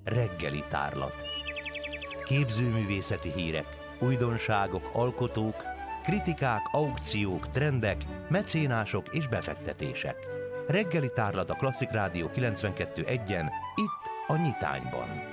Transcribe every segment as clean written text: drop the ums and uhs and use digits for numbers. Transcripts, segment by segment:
Reggeli tárlat. Képzőművészeti hírek, újdonságok, alkotók, kritikák, aukciók, trendek, mecénások és befektetések. Reggeli tárlat a Klasszik Rádió 92.1-en, itt a Nyitányban.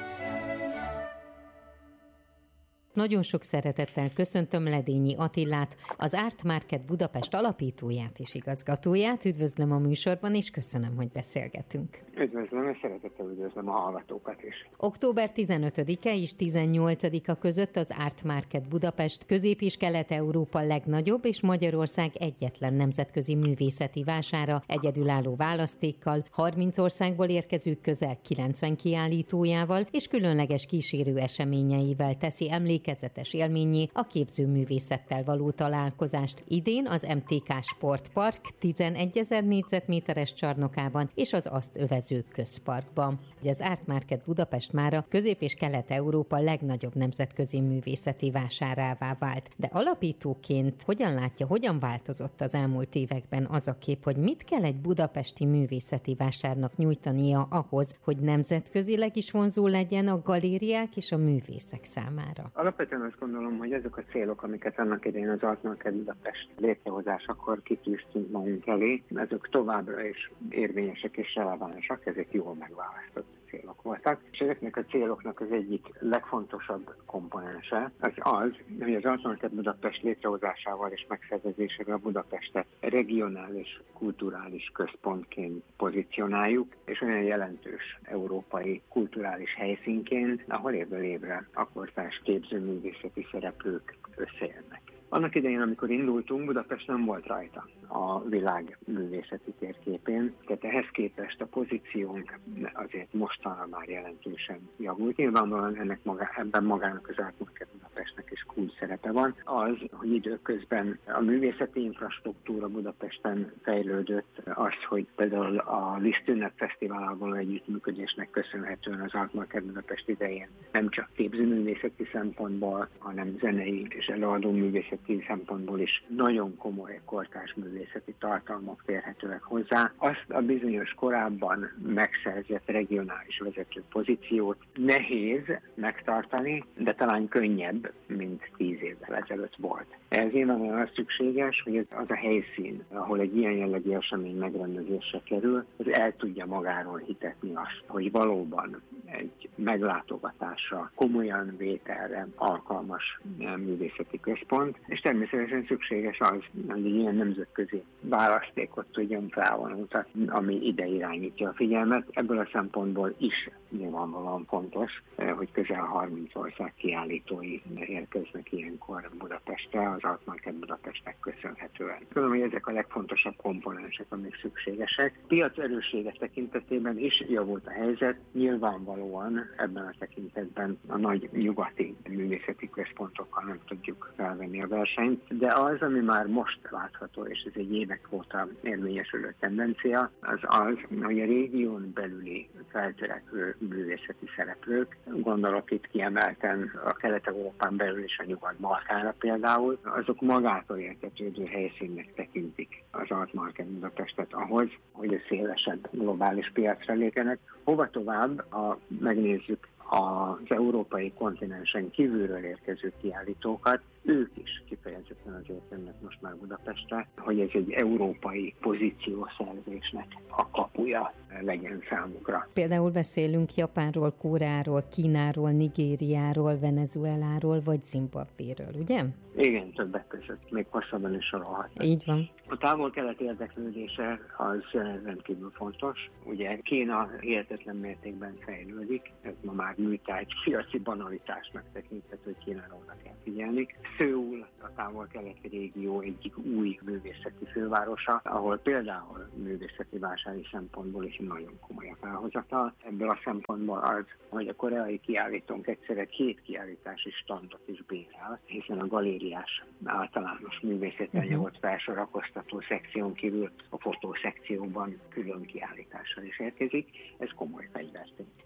Nagyon sok szeretettel köszöntöm Ledényi Attilát, az Art Market Budapest alapítóját és igazgatóját. Üdvözlöm a műsorban, és köszönöm, hogy beszélgetünk. Üdvözlöm, és szeretettel üdvözlöm a hallgatókat is. Október 15-e és 18-a között az Art Market Budapest Közép- és Kelet-Európa legnagyobb és Magyarország egyetlen nemzetközi művészeti vására egyedülálló választékkal, 30 országból érkezők közel 90 kiállítójával és különleges kísérő eseményeivel teszi emlékezetes élményé a képzőművészettel való találkozást. Idén az MTK Sportpark 11 000 négyzetméteres csarnokában és az azt övező közparkban. Az Art Market Budapest mára Közép- és Kelet-Európa legnagyobb nemzetközi művészeti vásárává vált. De alapítóként hogyan látja, hogyan változott az elmúlt években az a kép, hogy mit kell egy budapesti művészeti vásárnak nyújtania ahhoz, hogy nemzetközileg is vonzó legyen a galériák és a művészek számára? Alapvetően azt gondolom, hogy ezek a célok, amiket annak idején az Art Market Budapest létrehozásakor kitűztünk magunk elé, ezek továbbra is érvényesek és relevánsak, ezek jól megválasztott célok voltak. És ezeknek a céloknak az egyik legfontosabb komponense az, hogy az Art Market Budapest létrehozásával és megszervezésével a Budapestet regionális, kulturális központként pozícionáljuk, és olyan jelentős európai kulturális helyszínként, ahol évről évre akkortárs képzőművészeti szereplők összejönnek. Annak idején, amikor indultunk, Budapest nem volt rajta a világ művészeti térképén, tehát ehhez képest a pozíciónk azért mostanra már jelentősen javult. Nyilvánvalóan ebben magának az Art Market Budapestnek is kulcs szerepe van. Az, hogy időközben a művészeti infrastruktúra Budapesten fejlődött, az, hogy például a Liszt Ünnep Fesztivállal való együttműködésnek köszönhetően az Art Market Budapest idején nem csak képzőművészeti szempontból, hanem zenei és előadó művészeti szempontból is nagyon komoly kortárs művészeti tartalmak férhetőek hozzá. Azt a bizonyos korábban megszerzett regionális vezető pozíciót nehéz megtartani, de talán könnyebb, mint 10 évvel ezelőtt volt. Ez nyilvánvalóan az szükséges, hogy az a helyszín, ahol egy ilyen jellegű esemény megrendezésre kerül, az el tudja magáról hitetni azt, hogy valóban egy meglátogatásra, komolyan vételre alkalmas művészeti központ, és természetesen szükséges az, hogy egy ilyen nemzetközi választékot tudjon felvonultatni, ami ide irányítja a figyelmet. Ebből a szempontból is nyilvánvalóan fontos, hogy közel 30 ország kiállítói érkeznek ilyenkor Budapestre, az Art Market Budapestnek köszönhetően. Tudom, hogy ezek a legfontosabb komponensek, amik szükségesek. Piac erőssége tekintetében is javult a helyzet, nyilvánvalóan ebben a tekintetben a nagy nyugati művészeti központokkal nem tudjuk felvenni a versenyt, de az, ami már most látható, és ez egy évek óta érvényesülő tendencia, az az, hogy a régión belüli feltörekvő művészeti szereplők, gondolok itt kiemelten a Kelet-Európán belül és a Nyugat-Balkánra például, azok magától értetődő helyszínnek tekintik az Art Market Budapestet ahhoz, hogy a szélesebb globális piacra lépjenek. Hova tovább, ha megnézzük az európai kontinensen kívülről érkező kiállítókat, ők is kifejezetten azért jönnek most már Budapestre, hogy ez egy európai pozíciószerzésnek a kapuja legyen számukra. Például beszélünk Japánról, Koreáról, Kínáról, Nigériáról, Venezueláról vagy Zimbabvéről, ugye? Igen, többek között, még hosszabban is sorolhatnak. Így van. A távol-kelet érdeklődése az rendkívül fontos. Ugye Kína hihetetlen mértékben fejlődik, ez ma már műtárgy piaci banalitásnak tekinthető, hogy Kínára oda kell figyelni. Szöul, a távol-keleti régió egyik új művészeti fővárosa, ahol például művészeti vásári szempontból is nagyon komoly a felhozatal. Ebből a szempontból az, hogy a koreai kiállítónk egyszerre 2 kiállítási standot is bérel, hiszen a galériás általános művészetanyagot felsorakoztató szekción kívül a fotószekcióban külön kiállítással is érkezik. Ez komoly fegyvertény.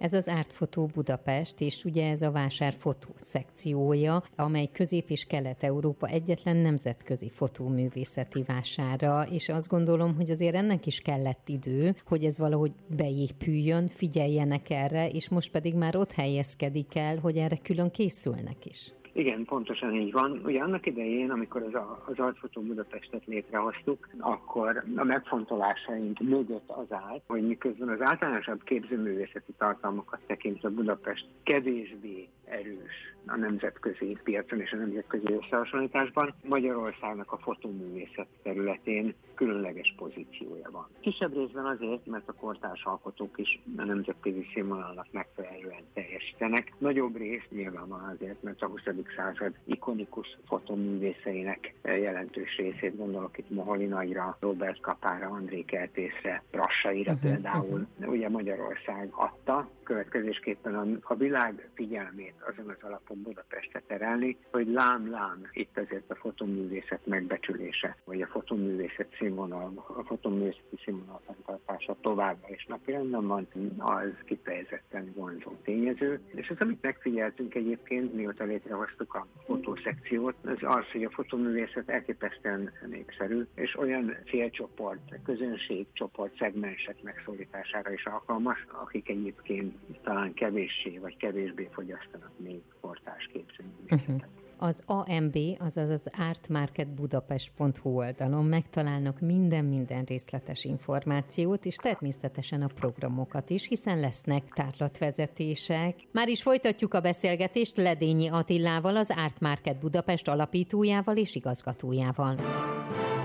Ez az Art Photo Budapest, és ugye ez a vásár fotó szekciója, amely Közép- és Kelet-Európa egyetlen nemzetközi fotóművészeti vására, és azt gondolom, hogy azért ennek is kellett idő, hogy ez valahogy beépüljön, figyeljenek erre, és most pedig már ott helyezkedik el, hogy erre külön készülnek is. Igen, pontosan így van. Ugye annak idején, amikor az Art Photo Budapestet létrehoztuk, akkor a megfontolásaink mögött az állt, hogy miközben az általánosabb képzőművészeti tartalmakat tekintve Budapest kevésbé erős a nemzetközi piacon és a nemzetközi összehasonlításban, Magyarországnak a fotóművészet területén különleges pozíciója van. Kisebb részben azért, mert a kortárs alkotók is a nemzetközi színvonalnak megfelelően teljesítenek. Nagyobb rész nyilvánvalóan azért, mert a 20. század ikonikus fotóművészeinek jelentős részét, gondolok itt Moholi Nagyra, Robert Kapára, André Kertészre, Rassaira például, ugye Magyarország adta, következésképpen a világ figyelmét azon az alapon Budapestre terelni, hogy lám, itt azért a fotóművészet megbecsülése, vagy a fotóművészet színvonal, a fotóművészeti színvonal fenntartása továbbra is napirenden van, az kifejezetten vonzó tényező. És az, amit megfigyeltünk egyébként, mióta létrehoztuk a fotószekciót, az, hogy a fotóművészet elképesztően népszerű, és olyan célcsoport, közönségcsoport, szegmensek megszólítására is alkalmas, akik egyébként talán kevéssé vagy kevésbé fogyasztanak még kortárs képzőművészetet. Az AMB, azaz az artmarketbudapest.hu oldalon megtalálnak minden részletes információt, és természetesen a programokat is, hiszen lesznek tárlatvezetések. Már is folytatjuk a beszélgetést Ledényi Attilával, az Art Market Budapest alapítójával és igazgatójával.